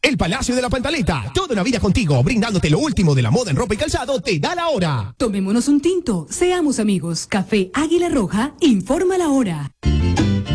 El Palacio de la Pantaleta, toda una vida contigo, brindándote lo último de la moda en ropa y calzado, te da la hora. Tomémonos un tinto, seamos amigos. Café Águila Roja, informa la hora.